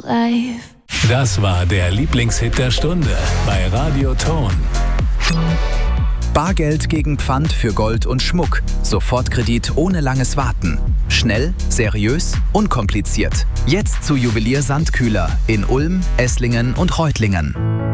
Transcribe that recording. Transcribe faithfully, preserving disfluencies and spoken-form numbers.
life. Das war der Lieblingshit der Stunde bei Radio Ton. Bargeld gegen Pfand für Gold und Schmuck. Sofortkredit ohne langes Warten. Schnell, seriös, unkompliziert. Jetzt zu Juwelier Sandkühler in Ulm, Esslingen und Reutlingen.